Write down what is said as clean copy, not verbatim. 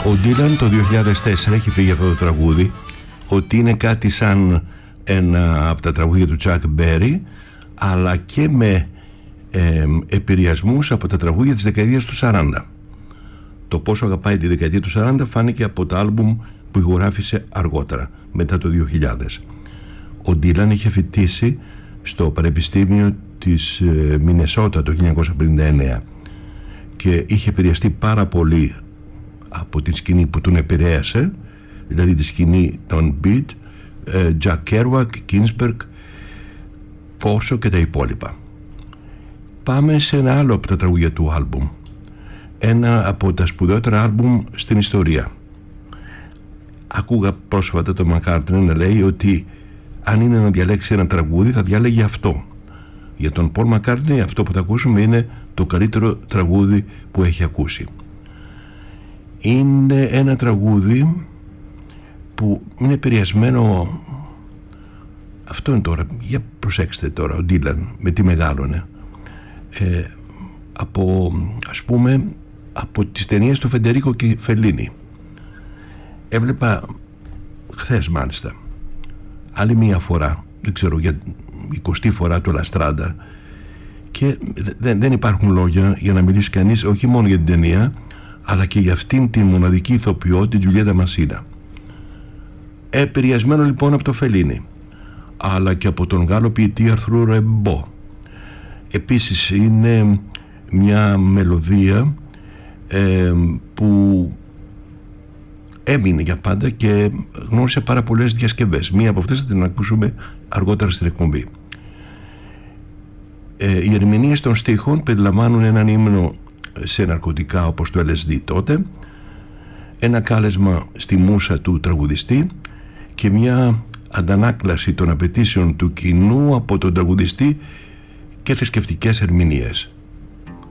Ο Ντίλαν το 2004 έχει πει για αυτό το τραγούδι ότι είναι κάτι σαν ένα από τα τραγούδια του Chuck Berry, αλλά και με επηρεασμούς από τα τραγούδια της δεκαετίας του 40. Το πόσο αγαπάει τη δεκαετία του 40 φάνηκε από τα άλμπουμ που ηχογράφησε αργότερα, μετά το 2000. Ο Ντίλαν είχε φοιτήσει στο Πανεπιστήμιο της Μινεσότα το 1959 και είχε επηρεαστεί πάρα πολύ από την σκηνή που τον επηρέασε, δηλαδή τη σκηνή των Beat, Jack Kerouac, Ginsberg, Corso και τα υπόλοιπα. Πάμε σε ένα άλλο από τα τραγούδια του άλμπουμ, ένα από τα σπουδαιότερα άλμπουμ στην ιστορία. Άκουγα πρόσφατα τον McCartney να λέει ότι αν είναι να διαλέξει ένα τραγούδι θα διάλεγε αυτό. Για τον Paul McCartney αυτό που θα ακούσουμε είναι το καλύτερο τραγούδι που έχει ακούσει. Είναι ένα τραγούδι που είναι επηρεασμένο, αυτό είναι τώρα, για προσέξτε τώρα, ο Ντίλαν με τι μεγάλωνε, από, ας πούμε, από τις ταινίες του Φεντερίκο και Φελίνι. Έβλεπα χθες μάλιστα άλλη μία φορά, δεν ξέρω, για 20η φορά το Λαστράντα, και δεν υπάρχουν λόγια για να μιλήσει κανείς όχι μόνο για την ταινία αλλά και για αυτήν την μοναδική ηθοποιό, την Τζουλιέτα Μασίνα. Επηρεασμένο λοιπόν από το Φελίνι αλλά και από τον Γάλλο ποιητή Αρθρού Ρεμπό. Επίσης είναι μια μελωδία που έμεινε για πάντα και γνώρισε πάρα πολλές διασκευές. Μία από αυτές θα την ακούσουμε αργότερα στην εκπομπή. Οι ερμηνείες των στίχων περιλαμβάνουν έναν ύμνο σε ναρκωτικά όπως το LSD τότε, ένα κάλεσμα στη μούσα του τραγουδιστή και μια αντανάκλαση των απαιτήσεων του κοινού από τον τραγουδιστή και θρησκευτικές ερμηνείες.